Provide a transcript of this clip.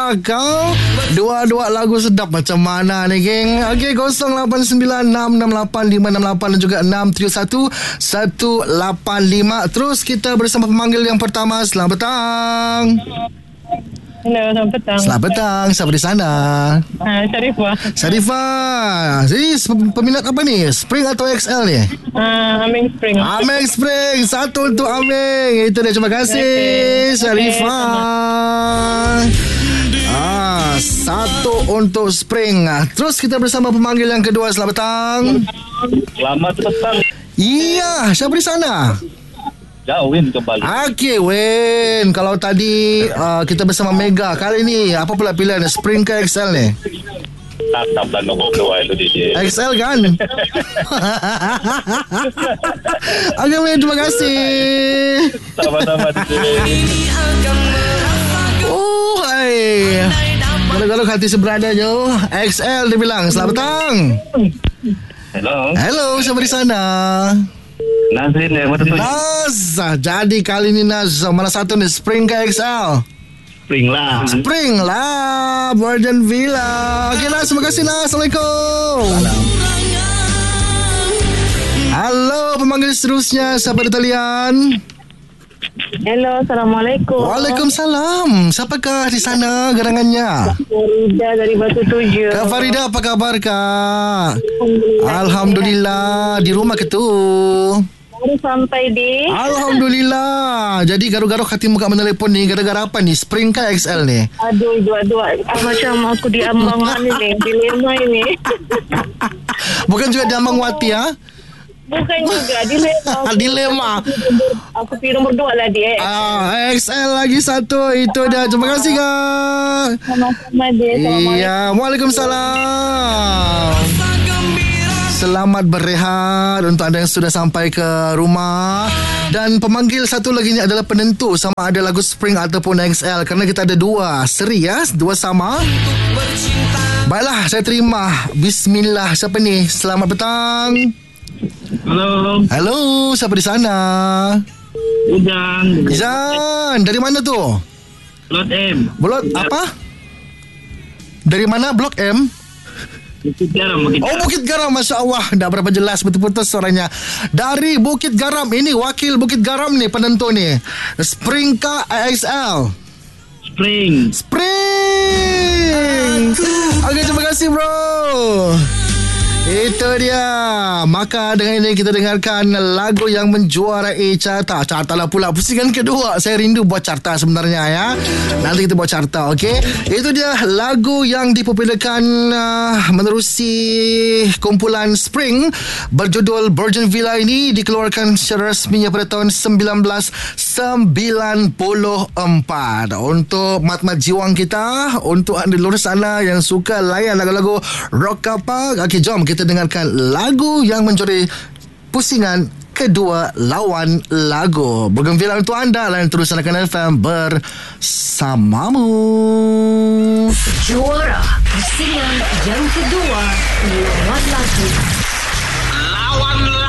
kau. Dua-dua lagu sedap macam mana ni, geng? Okey, 0896685668 dan juga 631-185. Terus kita bersama pemanggil yang pertama. Selamat petang. Hello, selamat petang. Selamat petang. Siapa di sana? Syarifah. Syarifah. Jadi peminat apa ni? Spring atau XL ni? Ameng Spring. Ameng Spring. Satu untuk Ameng. Itu dia. Terima kasih, Syarifah. Satu untuk Spring. Terus kita bersama pemanggil yang kedua. Selamat petang. Selamat petang. Iya, siapa di sana? Win kembali. Okey, Win. Kalau tadi kita bersama Mega, kali ni apa pula pilihan? Spring ke XL ni? Tataplah nombor 2 itu DJ. XL kan? Okey, Win. Terima kasih. Sama-sama DJ. Hai. Kalau hati seberada jo. XL dia bilang. Selamat petang. Hello. Hello, siapa di sana? Nazrin ya, Naz. Jadi kali ni Naz, mana satu ni, Spring ke XL? Spring lah. Spring lah, Virgin Villa. Okey Naz, terima kasih Naz. Assalamualaikum. Halo, pemanggil seterusnya, siapa di talian? Hello, Assalamualaikum. Waalaikumsalam. Siapakah di sana gerangannya? Farida dari Batu Tujuh. Kak Farida, apa kabar Kak? Alhamdulillah. Di rumah ke tu? Baru sampai di. Alhamdulillah. Jadi garu-garu hati muka menelepon ni gara-gara apa ni? Spring ke XL ni? Aduh, dua-dua. Macam aku diambang ni, dilema ini. Bukan juga diambang Wati ya? Bukan juga, dilema. Dilema. Aku pilih nombor 2 lah dia. XL lagi satu. Itu dia. Terima kasih Kak. Sama-sama dia. Iya. Waalaikumsalam. Selamat berehat untuk anda yang sudah sampai ke rumah. Dan pemanggil satu lagi ni adalah penentu sama ada lagu Spring ataupun XL, kerana kita ada dua seri ya, dua sama. Baiklah, saya terima. Bismillah. Siapa ni? Selamat petang. Halo. Halo, siapa di sana? Hujan. Izan, dari mana tu? Blok M. Blok apa? Dari mana Blok M? Bukit Garam. Bukit Garam. Masya Allah. Dah berapa jelas betul-betul suaranya. Dari Bukit Garam. Ini wakil Bukit Garam ni penentu ni. Spring ke XL? Spring. Okey, terima kasih bro. Itu dia. Maka dengan ini kita dengarkan lagu yang menjuarai carta. Carta lah pula, pusingan kedua. Saya rindu buat carta sebenarnya ya. Nanti kita buat carta, okey. Itu dia lagu yang dipopularkan menerusi kumpulan Spring berjudul Virgin Villa. Ini dikeluarkan secara resminya pada tahun 1994. Untuk mat-mat jiwang kita, untuk anda di luar sana yang suka layan lagu-lagu rock apa, okey, jom kita dengarkan lagu yang mencuri pusingan kedua lawan lagu. Bougainvillea untuk anda dan terus Layan FM bersamamu. Juara pusingan yang kedua lawan lagu. Lawan